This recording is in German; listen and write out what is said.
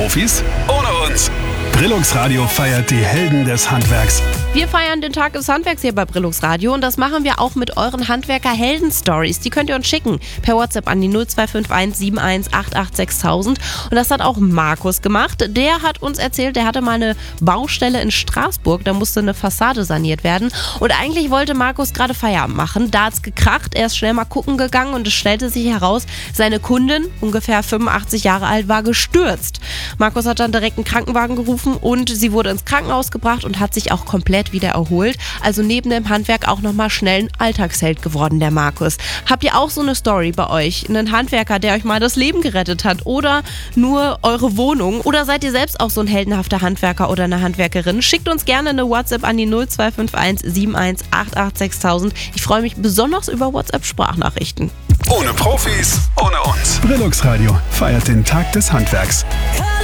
Profis ohne uns. Brillux Radio feiert die Helden des Handwerks. Wir feiern den Tag des Handwerks hier bei Brillux Radio und das machen wir auch mit euren Handwerker-Helden-Stories. Die könnt ihr uns schicken per WhatsApp an die 0251 7188 6000. Und das hat auch Markus gemacht. Der hat uns erzählt, der hatte mal eine Baustelle in Straßburg, da musste eine Fassade saniert werden. Und eigentlich wollte Markus gerade Feierabend machen. Da hat's gekracht, er ist schnell mal gucken gegangen und es stellte sich heraus, seine Kundin, ungefähr 85 Jahre alt, war gestürzt. Markus hat dann direkt einen Krankenwagen gerufen und sie wurde ins Krankenhaus gebracht und hat sich auch komplett wieder erholt. Also neben dem Handwerk auch nochmal schnell ein Alltagsheld geworden, der Markus. Habt ihr auch so eine Story bei euch? Einen Handwerker, der euch mal das Leben gerettet hat oder nur eure Wohnung? Oder seid ihr selbst auch so ein heldenhafter Handwerker oder eine Handwerkerin? Schickt uns gerne eine WhatsApp an die 0251 7188 6000. Ich freue mich besonders über WhatsApp-Sprachnachrichten. Ohne Profis, ohne uns. Brillux Radio feiert den Tag des Handwerks.